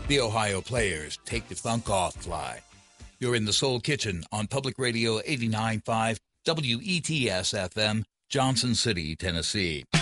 The Ohio players take the funk off fly. You're in the Soul Kitchen on Public Radio 89.5 WETS FM, Johnson City, Tennessee.